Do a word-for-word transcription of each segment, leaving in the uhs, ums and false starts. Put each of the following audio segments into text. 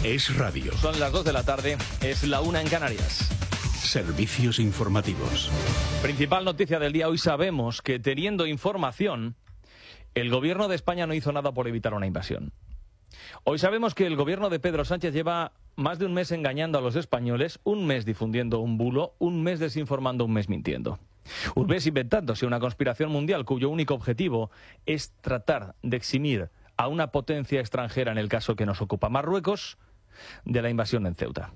Es radio. Son las dos de la tarde, es la una en Canarias. Servicios informativos. Principal noticia del día. Hoy sabemos que, teniendo información, el gobierno de España no hizo nada por evitar una invasión. Hoy sabemos que el gobierno de Pedro Sánchez lleva más de un mes engañando a los españoles, un mes difundiendo un bulo, un mes desinformando, un mes mintiendo. Un mes inventándose una conspiración mundial cuyo único objetivo es tratar de eximir a una potencia extranjera, en el caso que nos ocupa, Marruecos, de la invasión en Ceuta.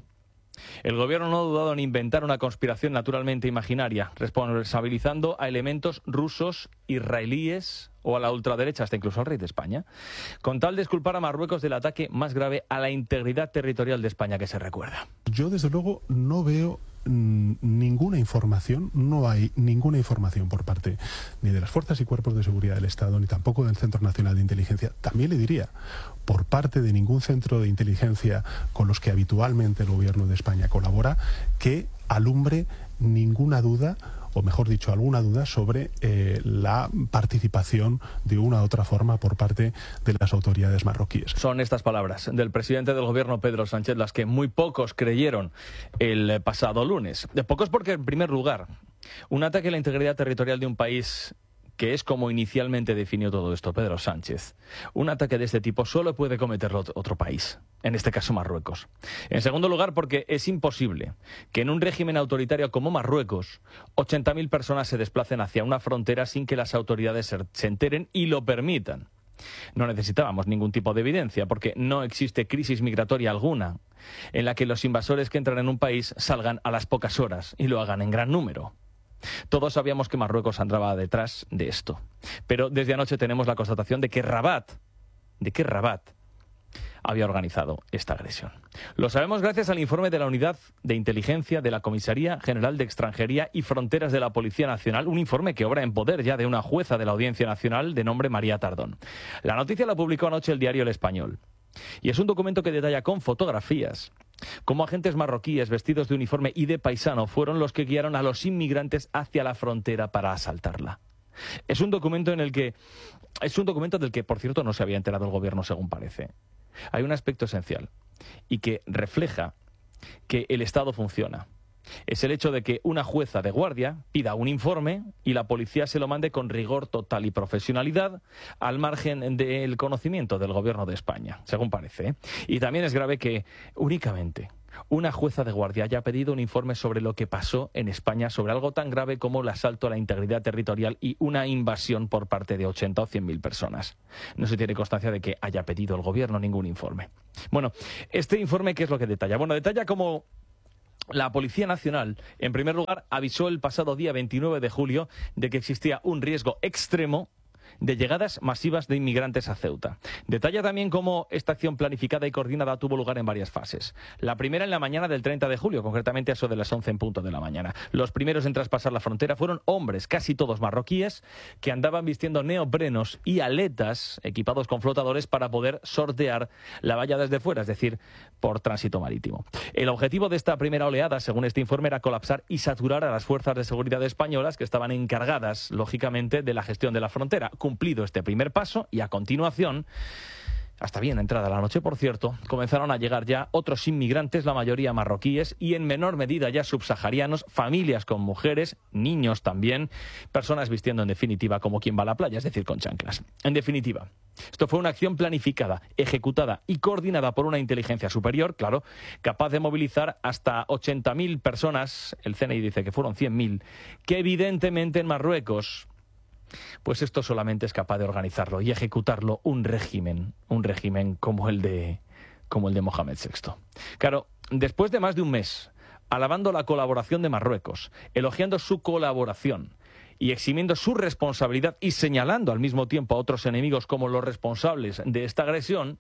El gobierno no ha dudado en inventar una conspiración naturalmente imaginaria, responsabilizando a elementos rusos, israelíes o a la ultraderecha, hasta incluso al rey de España, con tal de exculpar a Marruecos del ataque más grave a la integridad territorial de España que se recuerda. Yo, desde luego, no veo ninguna información, no hay ninguna información por parte ni de las fuerzas y cuerpos de seguridad del Estado, ni tampoco del Centro Nacional de Inteligencia, también le diría, por parte de ningún centro de inteligencia con los que habitualmente el gobierno de España colabora, que alumbre ninguna duda, o mejor dicho, alguna duda sobre eh, la participación de una u otra forma por parte de las autoridades marroquíes. Son estas palabras del presidente del gobierno, Pedro Sánchez, las que muy pocos creyeron el pasado lunes. De pocos porque, en primer lugar, un ataque a la integridad territorial de un país, que es como inicialmente definió todo esto Pedro Sánchez, un ataque de este tipo solo puede cometerlo otro país, en este caso Marruecos. En segundo lugar, porque es imposible que en un régimen autoritario como Marruecos ochenta mil personas se desplacen hacia una frontera sin que las autoridades se enteren y lo permitan. No necesitábamos ningún tipo de evidencia, porque no existe crisis migratoria alguna en la que los invasores que entran en un país salgan a las pocas horas y lo hagan en gran número. Todos sabíamos que Marruecos andaba detrás de esto. Pero desde anoche tenemos la constatación de que Rabat, de que Rabat había organizado esta agresión. Lo sabemos gracias al informe de la Unidad de Inteligencia de la Comisaría General de Extranjería y Fronteras de la Policía Nacional, un informe que obra en poder ya de una jueza de la Audiencia Nacional de nombre María Tardón. La noticia la publicó anoche el diario El Español. Y es un documento que detalla con fotografías cómo agentes marroquíes vestidos de uniforme y de paisano fueron los que guiaron a los inmigrantes hacia la frontera para asaltarla. Es un documento en el que es un documento del que, por cierto, no se había enterado el gobierno, según parece. Hay un aspecto esencial y que refleja que el Estado funciona. Es el hecho de que una jueza de guardia pida un informe y la policía se lo mande con rigor total y profesionalidad, al margen del conocimiento del gobierno de España, según parece, ¿eh? Y también es grave que únicamente una jueza de guardia haya pedido un informe sobre lo que pasó en España, sobre algo tan grave como el asalto a la integridad territorial y una invasión por parte de ochenta o cien mil personas. No se tiene constancia de que haya pedido el gobierno ningún informe. Bueno, este informe, ¿qué es lo que detalla? Bueno, detalla cómo la Policía Nacional, en primer lugar, avisó el pasado día veintinueve de julio de que existía un riesgo extremo de llegadas masivas de inmigrantes a Ceuta. Detalla también cómo esta acción planificada y coordinada tuvo lugar en varias fases. La primera en la mañana del treinta de julio, concretamente a eso de las once en punto de la mañana. Los primeros en traspasar la frontera fueron hombres, casi todos marroquíes, que andaban vistiendo neoprenos y aletas equipados con flotadores para poder sortear la valla desde fuera, es decir, por tránsito marítimo. El objetivo de esta primera oleada, según este informe, era colapsar y saturar a las fuerzas de seguridad españolas que estaban encargadas, lógicamente, de la gestión de la frontera. Cumplido este primer paso y a continuación, hasta bien entrada la noche por cierto, comenzaron a llegar ya otros inmigrantes, la mayoría marroquíes y en menor medida ya subsaharianos, familias con mujeres, niños también, personas vistiendo en definitiva como quien va a la playa, es decir, con chanclas. En definitiva, esto fue una acción planificada, ejecutada y coordinada por una inteligencia superior, claro, capaz de movilizar hasta ochenta mil personas, el C N I dice que fueron cien mil, que evidentemente en Marruecos, pues esto solamente es capaz de organizarlo y ejecutarlo un régimen, un régimen como el de, como el de Mohamed sexto. Claro, después de más de un mes, alabando la colaboración de Marruecos, elogiando su colaboración y eximiendo su responsabilidad y señalando al mismo tiempo a otros enemigos como los responsables de esta agresión,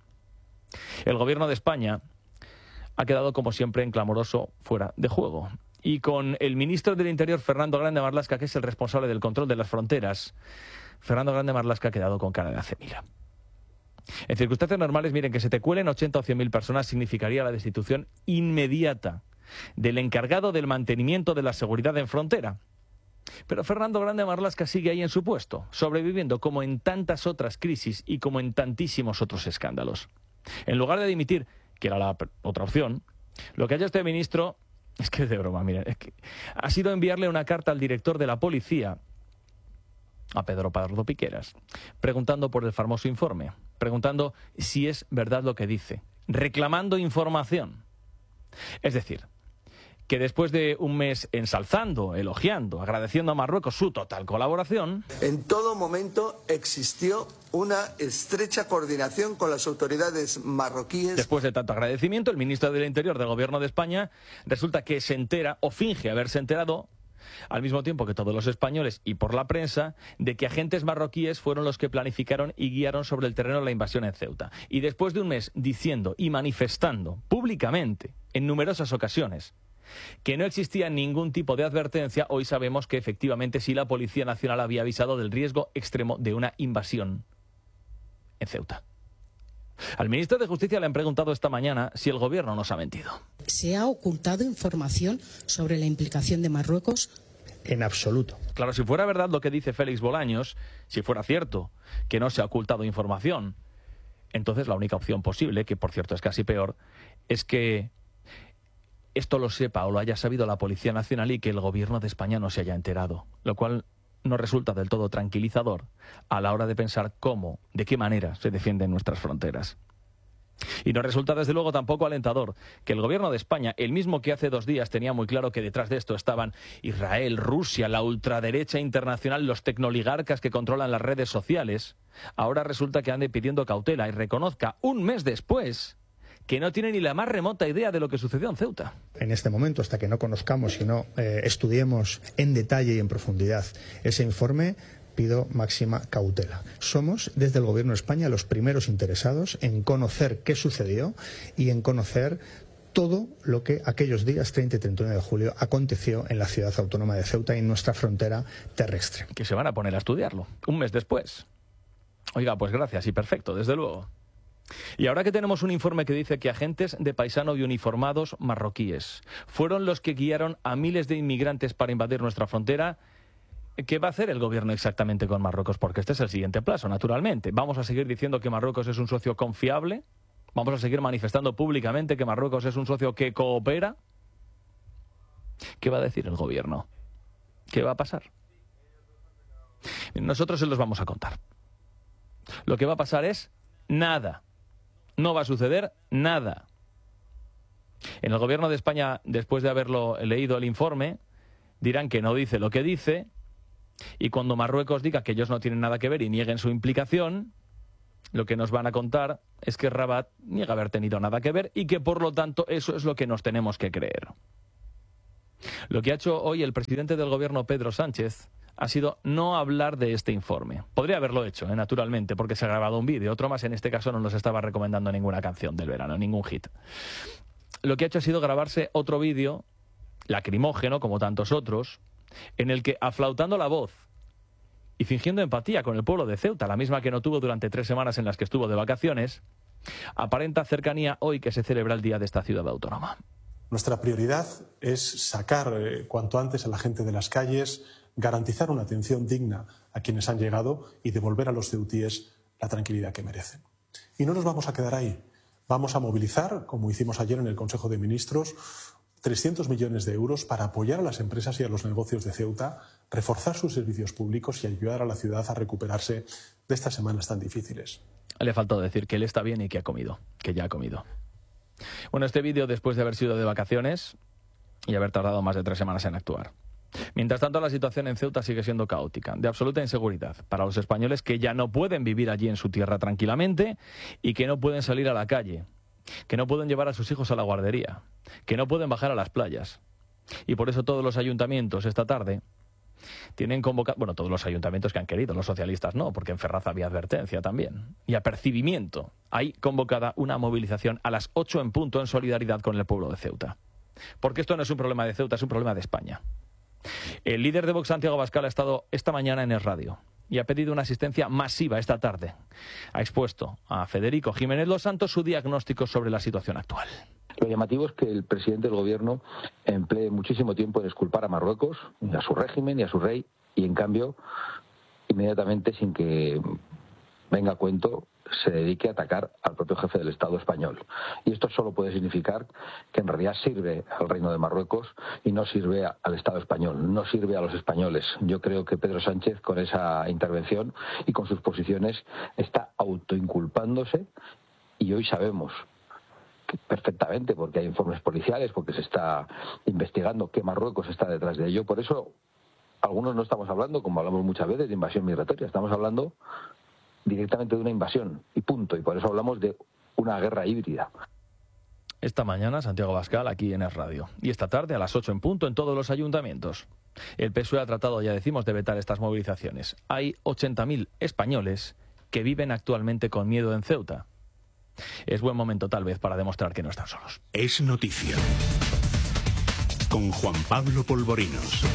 el gobierno de España ha quedado, como siempre, en clamoroso fuera de juego. Y con el ministro del Interior, Fernando Grande Marlaska, que es el responsable del control de las fronteras, Fernando Grande Marlaska ha quedado con cara de acemila. En circunstancias normales, miren, que se te cuelen ochenta o cien mil personas significaría la destitución inmediata del encargado del mantenimiento de la seguridad en frontera. Pero Fernando Grande Marlaska sigue ahí en su puesto, sobreviviendo como en tantas otras crisis y como en tantísimos otros escándalos. En lugar de dimitir, que era la otra opción, lo que ha hecho este ministro, es que es de broma, miren, es que ha sido enviarle una carta al director de la policía, a Pedro Pardo Piqueras, preguntando por el famoso informe, preguntando si es verdad lo que dice, reclamando información. Es decir, que después de un mes ensalzando, elogiando, agradeciendo a Marruecos su total colaboración, en todo momento existió una estrecha coordinación con las autoridades marroquíes. Después de tanto agradecimiento, el ministro del Interior del Gobierno de España resulta que se entera, o finge haberse enterado, al mismo tiempo que todos los españoles y por la prensa, de que agentes marroquíes fueron los que planificaron y guiaron sobre el terreno la invasión en Ceuta. Y después de un mes diciendo y manifestando públicamente, en numerosas ocasiones, que no existía ningún tipo de advertencia, hoy sabemos que efectivamente sí la Policía Nacional había avisado del riesgo extremo de una invasión en Ceuta. Al ministro de Justicia le han preguntado esta mañana si el gobierno nos ha mentido. ¿Se ha ocultado información sobre la implicación de Marruecos? En absoluto. Claro, si fuera verdad lo que dice Félix Bolaños, si fuera cierto que no se ha ocultado información, entonces la única opción posible, que por cierto es casi peor, es que esto lo sepa o lo haya sabido la Policía Nacional y que el gobierno de España no se haya enterado, lo cual no resulta del todo tranquilizador a la hora de pensar cómo, de qué manera se defienden nuestras fronteras. Y no resulta desde luego tampoco alentador que el gobierno de España, el mismo que hace dos días tenía muy claro que detrás de esto estaban Israel, Rusia, la ultraderecha internacional, los tecnoligarcas que controlan las redes sociales, ahora resulta que ande pidiendo cautela y reconozca un mes después que no tiene ni la más remota idea de lo que sucedió en Ceuta. En este momento, hasta que no conozcamos y no eh, estudiemos en detalle y en profundidad ese informe, pido máxima cautela. Somos, desde el Gobierno de España, los primeros interesados en conocer qué sucedió y en conocer todo lo que aquellos días treinta y treinta y uno de julio aconteció en la ciudad autónoma de Ceuta y en nuestra frontera terrestre. Que se van a poner a estudiarlo, un mes después. Oiga, pues gracias y perfecto, desde luego. Y ahora que tenemos un informe que dice que agentes de paisano y uniformados marroquíes fueron los que guiaron a miles de inmigrantes para invadir nuestra frontera, ¿qué va a hacer el gobierno exactamente con Marruecos? Porque este es el siguiente paso, naturalmente. ¿Vamos a seguir diciendo que Marruecos es un socio confiable? ¿Vamos a seguir manifestando públicamente que Marruecos es un socio que coopera? ¿Qué va a decir el gobierno? ¿Qué va a pasar? Nosotros se los vamos a contar. Lo que va a pasar es nada. No va a suceder nada. En el gobierno de España, después de haberlo leído el informe, dirán que no dice lo que dice, y cuando Marruecos diga que ellos no tienen nada que ver y nieguen su implicación, lo que nos van a contar es que Rabat niega haber tenido nada que ver y que por lo tanto eso es lo que nos tenemos que creer. Lo que ha hecho hoy el presidente del gobierno, Pedro Sánchez, ha sido no hablar de este informe. Podría haberlo hecho, ¿eh? Naturalmente, porque se ha grabado un vídeo. Otro más, en este caso, no nos estaba recomendando ninguna canción del verano, ningún hit. Lo que ha hecho ha sido grabarse otro vídeo, lacrimógeno, como tantos otros, en el que, aflautando la voz y fingiendo empatía con el pueblo de Ceuta, la misma que no tuvo durante tres semanas en las que estuvo de vacaciones, aparenta cercanía hoy que se celebra el día de esta ciudad autónoma. Nuestra prioridad es sacar eh, cuanto antes a la gente de las calles, garantizar una atención digna a quienes han llegado y devolver a los ceutíes la tranquilidad que merecen. Y no nos vamos a quedar ahí. Vamos a movilizar, como hicimos ayer en el Consejo de Ministros, trescientos millones de euros para apoyar a las empresas y a los negocios de Ceuta, reforzar sus servicios públicos y ayudar a la ciudad a recuperarse de estas semanas tan difíciles. Le faltó decir que él está bien y que ha comido, que ya ha comido. Bueno, este vídeo, después de haber sido de vacaciones y haber tardado más de tres semanas en actuar. Mientras tanto, la situación en Ceuta sigue siendo caótica, de absoluta inseguridad para los españoles que ya no pueden vivir allí en su tierra tranquilamente y que no pueden salir a la calle, que no pueden llevar a sus hijos a la guardería, que no pueden bajar a las playas. Y por eso todos los ayuntamientos esta tarde tienen convocado, bueno, todos los ayuntamientos que han querido, los socialistas no, porque en Ferraz había advertencia también, y apercibimiento, hay convocada una movilización a las ocho en punto en solidaridad con el pueblo de Ceuta. Porque esto no es un problema de Ceuta, es un problema de España. El líder de Vox, Santiago Abascal, ha estado esta mañana en el radio y ha pedido una asistencia masiva esta tarde. Ha expuesto a Federico Jiménez Los Santos su diagnóstico sobre la situación actual. Lo llamativo es que el presidente del gobierno emplee muchísimo tiempo en exculpar a Marruecos, a su régimen y a su rey, y en cambio, inmediatamente, sin que venga a cuento, se dedique a atacar al propio jefe del Estado español. Y esto solo puede significar que en realidad sirve al Reino de Marruecos y no sirve a, al Estado español, no sirve a los españoles. Yo creo que Pedro Sánchez, con esa intervención y con sus posiciones, está autoinculpándose, y hoy sabemos que perfectamente, porque hay informes policiales, porque se está investigando, que Marruecos está detrás de ello. Por eso algunos no estamos hablando, como hablamos muchas veces, de invasión migratoria, estamos hablando directamente de una invasión, y punto. Y por eso hablamos de una guerra híbrida. Esta mañana, Santiago Abascal, aquí en Es Radio. Y esta tarde, a las ocho en punto, en todos los ayuntamientos. El P S O E ha tratado, ya decimos, de vetar estas movilizaciones. Hay ochenta mil españoles que viven actualmente con miedo en Ceuta. Es buen momento, tal vez, para demostrar que no están solos. Es noticia. Con Juan Pablo Polvorinos.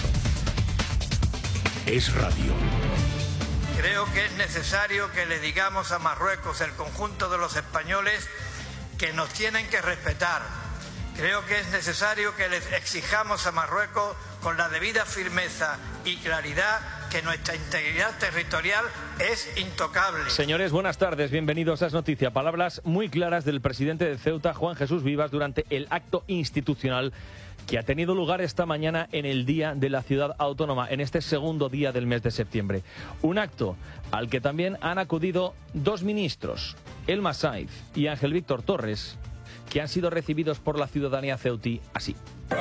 Es Radio. Creo que es necesario que le digamos a Marruecos, el conjunto de los españoles, que nos tienen que respetar. Creo que es necesario que les exijamos a Marruecos, con la debida firmeza y claridad, que nuestra integridad territorial es intocable. Señores, buenas tardes, bienvenidos a Es Noticia. Palabras muy claras del presidente de Ceuta, Juan Jesús Vivas, durante el acto institucional que ha tenido lugar esta mañana en el Día de la Ciudad Autónoma, en este segundo día del mes de septiembre. Un acto al que también han acudido dos ministros, Elma Saiz y Ángel Víctor Torres, que han sido recibidos por la ciudadanía ceutí así.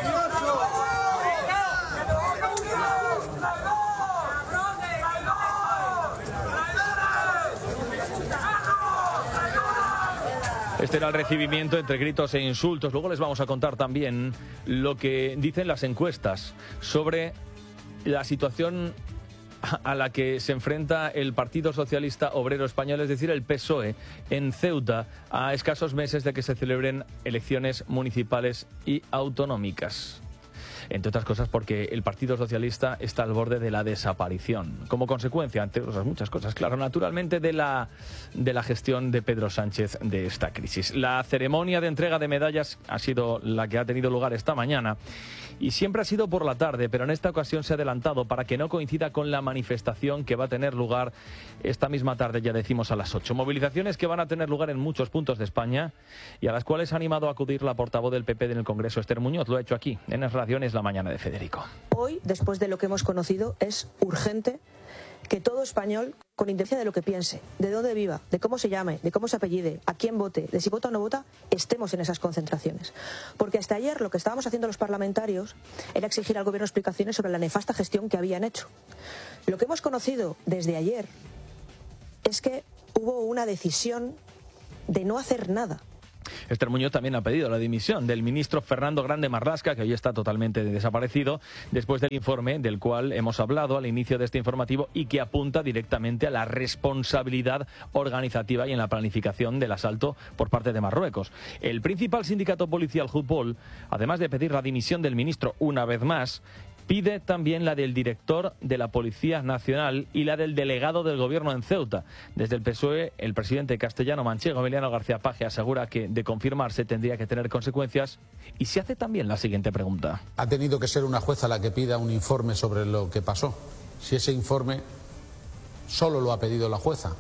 Este era el recibimiento entre gritos e insultos. Luego les vamos a contar también lo que dicen las encuestas sobre la situación a la que se enfrenta el Partido Socialista Obrero Español, es decir, el P S O E, en Ceuta, a escasos meses de que se celebren elecciones municipales y autonómicas. Entre otras cosas porque el Partido Socialista está al borde de la desaparición, como consecuencia, entre otras muchas cosas, claro, naturalmente, de la, de la gestión de Pedro Sánchez de esta crisis. La ceremonia de entrega de medallas ha sido la que ha tenido lugar esta mañana y siempre ha sido por la tarde, pero en esta ocasión se ha adelantado para que no coincida con la manifestación que va a tener lugar esta misma tarde, ya decimos, a las ocho. Movilizaciones que van a tener lugar en muchos puntos de España y a las cuales ha animado a acudir la portavoz del P P en el Congreso, Esther Muñoz. Lo ha hecho aquí, en Es Radio, en Es la Mañana de Federico. Hoy, después de lo que hemos conocido, es urgente que todo español, con independencia de lo que piense, de dónde viva, de cómo se llame, de cómo se apellide, a quién vote, de si vota o no vota, estemos en esas concentraciones. Porque hasta ayer lo que estábamos haciendo los parlamentarios era exigir al gobierno explicaciones sobre la nefasta gestión que habían hecho. Lo que hemos conocido desde ayer es que hubo una decisión de no hacer nada. Esther Muñoz también ha pedido la dimisión del ministro Fernando Grande Marlaska, que hoy está totalmente desaparecido, después del informe del cual hemos hablado al inicio de este informativo y que apunta directamente a la responsabilidad organizativa y en la planificación del asalto por parte de Marruecos. El principal sindicato policial, Jutpol, además de pedir la dimisión del ministro una vez más, pide también la del director de la Policía Nacional y la del delegado del Gobierno en Ceuta. Desde el P S O E, el presidente castellano manchego, Emiliano García Paje, asegura que, de confirmarse, tendría que tener consecuencias y se hace también la siguiente pregunta. Ha tenido que ser una jueza la que pida un informe sobre lo que pasó. Si ese informe solo lo ha pedido la jueza,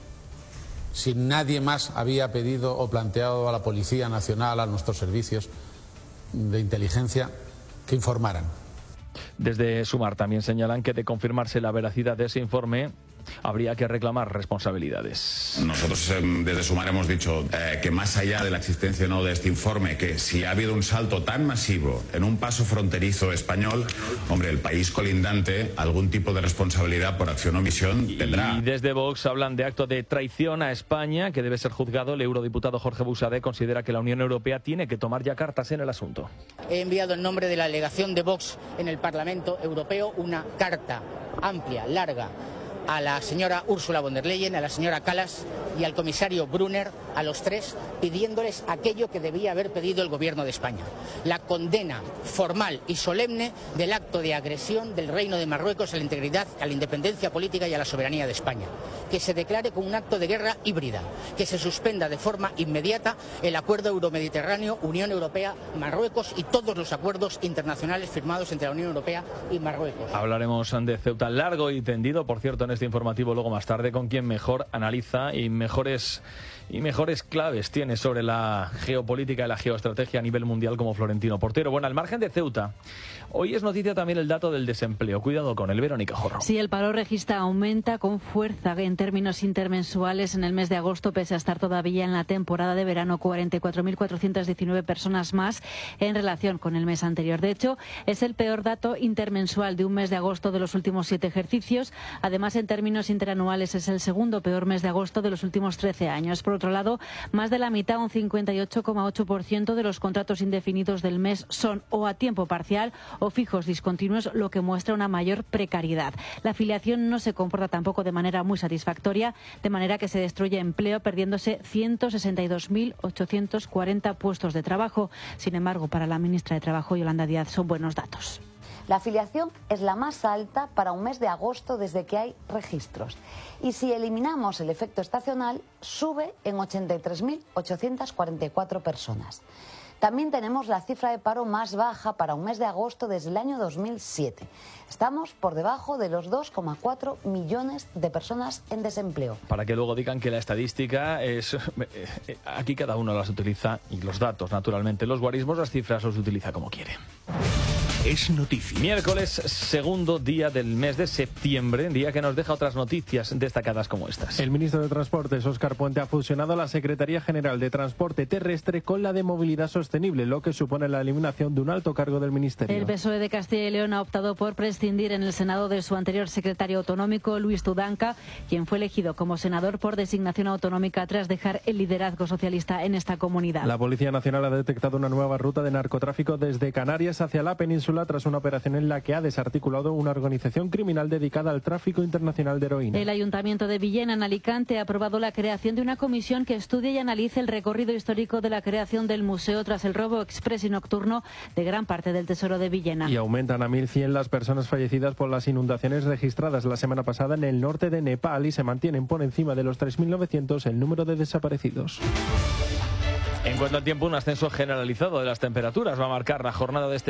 si nadie más había pedido o planteado a la Policía Nacional, a nuestros servicios de inteligencia, que informaran. Desde Sumar también señalan que, de confirmarse la veracidad de ese informe, habría que reclamar responsabilidades. Nosotros desde Sumar hemos dicho eh, que más allá de la existencia o no de este informe, que si ha habido un salto tan masivo en un paso fronterizo español, hombre, el país colindante algún tipo de responsabilidad por acción o omisión tendrá. Y desde Vox hablan de acto de traición a España que debe ser juzgado. El eurodiputado Jorge Buxadé considera que la Unión Europea tiene que tomar ya cartas en el asunto. He enviado en nombre de la delegación de Vox en el Parlamento Europeo una carta amplia, larga, a la señora Ursula von der Leyen, a la señora Kallas y al comisario Brunner, a los tres, pidiéndoles aquello que debía haber pedido el Gobierno de España: la condena formal y solemne del acto de agresión del Reino de Marruecos a la integridad, a la independencia política y a la soberanía de España. Que se declare como un acto de guerra híbrida, que se suspenda de forma inmediata el acuerdo euromediterráneo Unión Europea-Marruecos y todos los acuerdos internacionales firmados entre la Unión Europea y Marruecos. Hablaremos de Ceuta largo y tendido, por cierto, en este este informativo luego más tarde con quien mejor analiza y mejores y mejores claves tiene sobre la geopolítica y la geoestrategia a nivel mundial como Florentino Portero. Bueno, al margen de Ceuta, hoy es noticia también el dato del desempleo. Cuidado con él, Verónica Jorro. Sí, el paro regista aumenta con fuerza en términos intermensuales en el mes de agosto, pese a estar todavía en la temporada de verano, cuarenta y cuatro mil cuatrocientas diecinueve personas más en relación con el mes anterior. De hecho, es el peor dato intermensual de un mes de agosto de los últimos siete ejercicios. Además, en términos interanuales, es el segundo peor mes de agosto de los últimos trece años. Por otro lado, más de la mitad, un cincuenta y ocho coma ocho por ciento de los contratos indefinidos del mes son o a tiempo parcial o fijos discontinuos, lo que muestra una mayor precariedad. La afiliación no se comporta tampoco de manera muy satisfactoria, de manera que se destruye empleo, perdiéndose ciento sesenta y dos mil ochocientos cuarenta puestos de trabajo. Sin embargo, para la ministra de Trabajo, Yolanda Díaz, son buenos datos. La afiliación es la más alta para un mes de agosto desde que hay registros. Y si eliminamos el efecto estacional, sube en ochenta y tres mil ochocientas cuarenta y cuatro personas. También tenemos la cifra de paro más baja para un mes de agosto desde el año dos mil siete. Estamos por debajo de los dos coma cuatro millones de personas en desempleo. Para que luego digan que la estadística es... Aquí cada uno las utiliza, y los datos, naturalmente. Los guarismos, las cifras los utiliza como quiere. Es noticia. Miércoles, segundo día del mes de septiembre, día que nos deja otras noticias destacadas como estas. El ministro de Transportes, Óscar Puente, ha fusionado la Secretaría General de Transporte Terrestre con la de Movilidad Sostenible, lo que supone la eliminación de un alto cargo del ministerio. El P S O E de Castilla y León ha optado por prescindir en el Senado de su anterior secretario autonómico, Luis Tudanca, quien fue elegido como senador por designación autonómica tras dejar el liderazgo socialista en esta comunidad. La Policía Nacional ha detectado una nueva ruta de narcotráfico desde Canarias hacia la península tras una operación en la que ha desarticulado una organización criminal dedicada al tráfico internacional de heroína. El Ayuntamiento de Villena, en Alicante, ha aprobado la creación de una comisión que estudie y analice el recorrido histórico de la creación del museo tras el robo exprés y nocturno de gran parte del tesoro de Villena. Y aumentan a mil cien las personas fallecidas por las inundaciones registradas la semana pasada en el norte de Nepal y se mantienen por encima de los tres mil novecientos el número de desaparecidos. En cuanto al tiempo, un ascenso generalizado de las temperaturas va a marcar la jornada de este